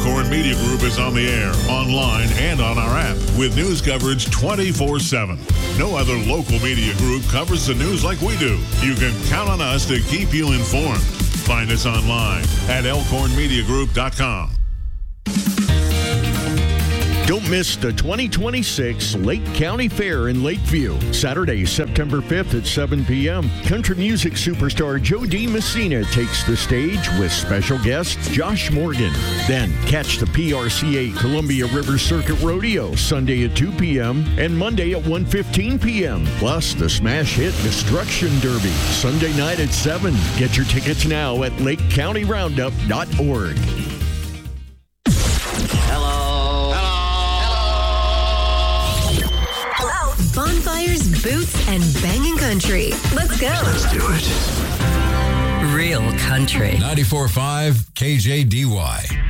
Elkhorn Media Group is on the air, online, and on our app with news coverage 24/7. No other local media group covers the news like we do. You can count on us to keep you informed. Find us online at elkhornmediagroup.com. Don't miss the 2026 Lake County Fair in Lakeview, Saturday, September 5th at 7 p.m. Country music superstar Joe D. Messina takes the stage with special guest Josh Morgan. Then catch the PRCA Columbia River Circuit Rodeo Sunday at 2 p.m. and Monday at 1:15 p.m. Plus the smash hit Destruction Derby Sunday night at 7. Get your tickets now at LakeCountyRoundup.org. Bonfires, boots, and banging country. Let's go. Let's do it. Real country. 94.5 KJDY.